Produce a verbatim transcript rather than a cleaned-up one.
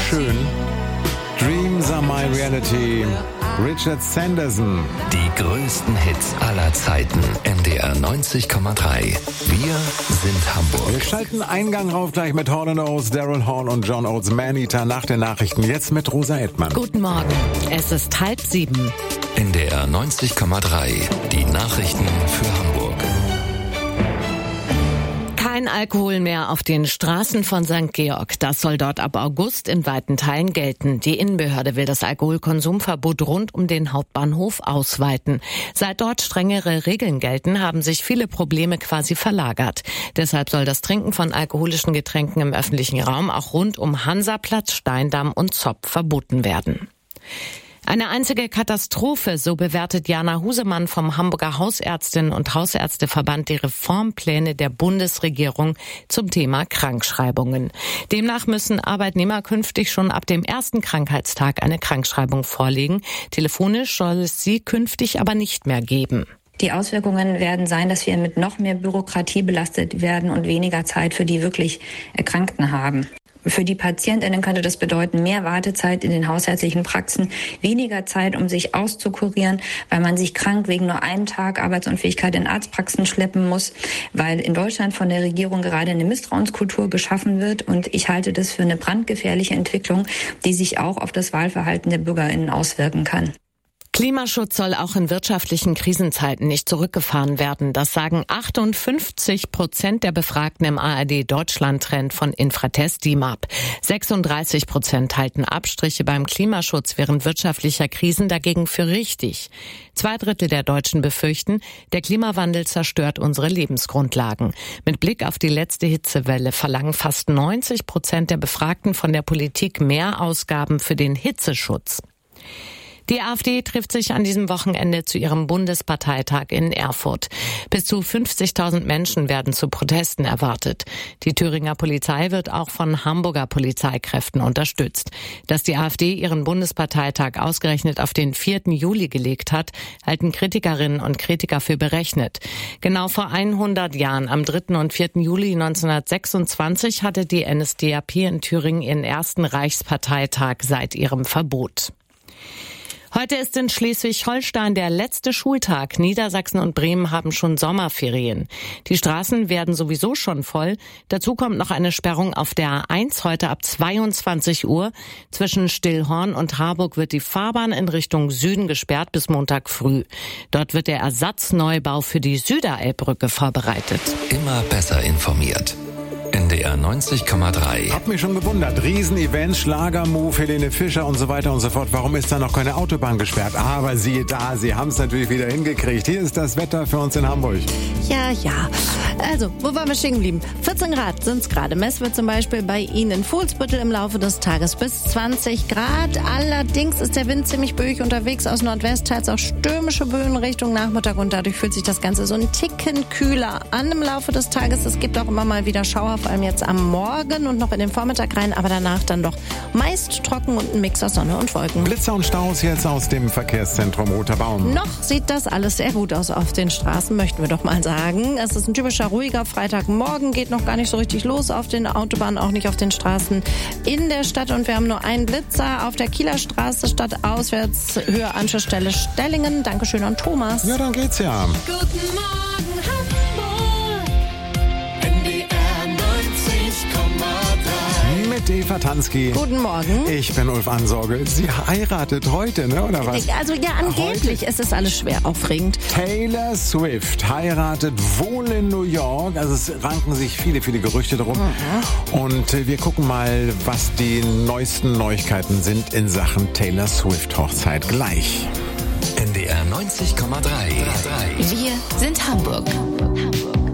schön. Dreams are my reality. Richard Sanderson. Die größten Hits aller Zeiten. N D R neunzig Komma drei. Wir sind Hamburg. Wir schalten Eingang rauf gleich mit Hall and Oates, Daryl Hall und John Oates, Maneater nach den Nachrichten. Jetzt mit Rosa Edtmann. Guten Morgen. Es ist halb sieben. N D R neunzig Komma drei. Die Nachrichten für Hamburg. Kein Alkohol mehr auf den Straßen von Sankt Georg. Das soll dort ab August in weiten Teilen gelten. Die Innenbehörde will das Alkoholkonsumverbot rund um den Hauptbahnhof ausweiten. Seit dort strengere Regeln gelten, haben sich viele Probleme quasi verlagert. Deshalb soll das Trinken von alkoholischen Getränken im öffentlichen Raum auch rund um Hansaplatz, Steindamm und Zopp verboten werden. Eine einzige Katastrophe, so bewertet Jana Husemann vom Hamburger Hausärztinnen- und Hausärzteverband die Reformpläne der Bundesregierung zum Thema Krankschreibungen. Demnach müssen Arbeitnehmer künftig schon ab dem ersten Krankheitstag eine Krankschreibung vorlegen. Telefonisch soll es sie künftig aber nicht mehr geben. Die Auswirkungen werden sein, dass wir mit noch mehr Bürokratie belastet werden und weniger Zeit für die wirklich Erkrankten haben. Für die Patientinnen könnte das bedeuten, mehr Wartezeit in den hausärztlichen Praxen, weniger Zeit, um sich auszukurieren, weil man sich krank wegen nur einem Tag Arbeitsunfähigkeit in Arztpraxen schleppen muss, weil in Deutschland von der Regierung gerade eine Misstrauenskultur geschaffen wird. Und ich halte das für eine brandgefährliche Entwicklung, die sich auch auf das Wahlverhalten der BürgerInnen auswirken kann. Klimaschutz soll auch in wirtschaftlichen Krisenzeiten nicht zurückgefahren werden. Das sagen achtundfünfzig Prozent der Befragten im A R D-Deutschland-Trend von Infratest D I M A P. sechsunddreißig Prozent halten Abstriche beim Klimaschutz während wirtschaftlicher Krisen dagegen für richtig. Zwei Drittel der Deutschen befürchten, der Klimawandel zerstört unsere Lebensgrundlagen. Mit Blick auf die letzte Hitzewelle verlangen fast neunzig Prozent der Befragten von der Politik mehr Ausgaben für den Hitzeschutz. Die AfD trifft sich an diesem Wochenende zu ihrem Bundesparteitag in Erfurt. Bis zu fünfzigtausend Menschen werden zu Protesten erwartet. Die Thüringer Polizei wird auch von Hamburger Polizeikräften unterstützt. Dass die AfD ihren Bundesparteitag ausgerechnet auf den vierten Juli gelegt hat, halten Kritikerinnen und Kritiker für berechnet. Genau vor hundert Jahren, am dritten und vierten Juli neunzehnhundertsechsundzwanzig, hatte die N S D A P in Thüringen ihren ersten Reichsparteitag seit ihrem Verbot. Heute ist in Schleswig-Holstein der letzte Schultag. Niedersachsen und Bremen haben schon Sommerferien. Die Straßen werden sowieso schon voll. Dazu kommt noch eine Sperrung auf der A eins heute ab zweiundzwanzig Uhr. Zwischen Stillhorn und Harburg wird die Fahrbahn in Richtung Süden gesperrt bis Montag früh. Dort wird der Ersatzneubau für die Süderelbbrücke vorbereitet. Immer besser informiert. N D R neunzig Komma drei. Hab mich schon gewundert. Riesenevents, Schlagermove, Helene Fischer und so weiter und so fort. Warum ist da noch keine Autobahn gesperrt? Aber siehe da, sie haben es natürlich wieder hingekriegt. Hier ist das Wetter für uns in Hamburg. Ja, ja. Also, wo waren wir stehen geblieben? vierzehn Grad sind es gerade. Messen wir zum Beispiel bei Ihnen in Fuhlsbüttel im Laufe des Tages bis zwanzig Grad. Allerdings ist der Wind ziemlich böig unterwegs aus Nordwest, teils auch stürmische Böen Richtung Nachmittag und dadurch fühlt sich das Ganze so einen Ticken kühler an im Laufe des Tages. Es gibt auch immer mal wieder Schauer, vor allem jetzt am Morgen und noch in den Vormittag rein, aber danach dann doch meist trocken und ein Mix aus Sonne und Wolken. Blitzer und Staus jetzt aus dem Verkehrszentrum Roter Baum. Noch sieht das alles sehr gut aus auf den Straßen, möchten wir doch mal sagen. Es ist ein typischer ruhiger Freitagmorgen, geht noch gar nicht so richtig los auf den Autobahnen, auch nicht auf den Straßen in der Stadt und wir haben nur einen Blitzer auf der Kieler Straße, stadtauswärts, Höhe Anschlussstelle Stellingen. Dankeschön an Thomas. Ja, dann geht's ja. Guten Morgen, Hamburg. Mit Eva Tansky. Guten Morgen. Ich bin Ulf Ansorge. Sie heiratet heute, ne, oder was? Also ja, angeblich Heute? ist es alles schwer aufregend. Taylor Swift heiratet wohl in New York. Also es ranken sich viele, viele Gerüchte darum. Mhm. Und äh, wir gucken mal, was die neuesten Neuigkeiten sind in Sachen Taylor Swift Hochzeit gleich. N D R neunzig Komma drei. Wir sind Hamburg. Hamburg.